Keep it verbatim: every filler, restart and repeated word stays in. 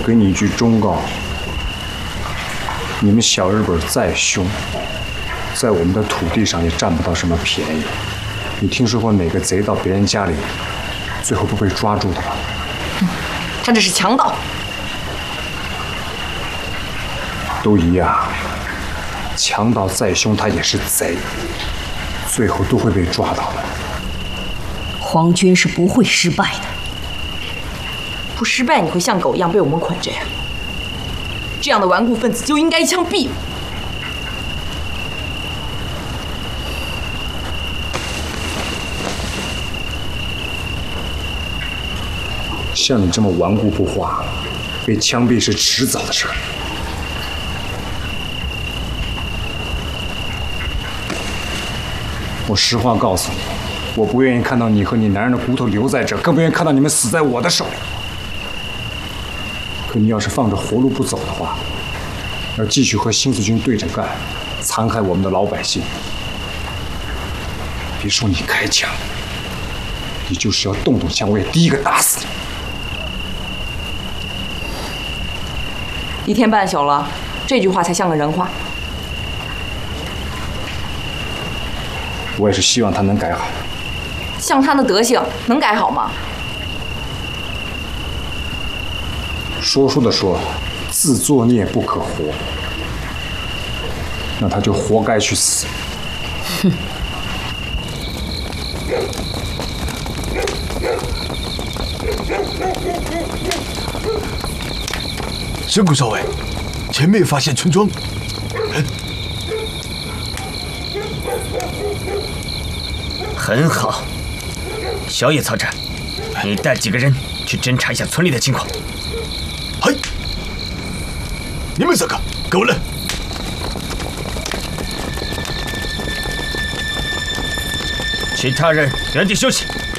给你一句忠告：你们小日本再凶，在我们的土地上也占不到什么便宜。你听说过哪个贼到别人家里，最后不被抓住的吗？ 嗯，他这是强盗。 都一样，强盗再凶，他也是贼，最后都会被抓到的。 皇军是不会失败的。 不失败，你会像狗一样被我们捆着呀？这样的顽固分子就应该枪毙。 像你这么顽固不化，被枪毙是迟早的事儿。我实话告诉你，我不愿意看到你和你男人的骨头留在这，更不愿意看到你们死在我的手里。可你要是放着活路不走的话，要继续和新四军对着干，残害我们的老百姓，别说你开枪，你就是要动动枪，我也第一个打死你。 一天半宿了，这句话才像个人话。 我也是希望他能改好。 像他的德行，能改好吗？ 说书的说，自作孽不可活，那他就活该去死。 哼。 神谷少尉，前面发现村庄。 很好，小野曹长，你带几个人去侦查一下村里的情况。 嗨，你们三个跟我来。 其他人原地休息。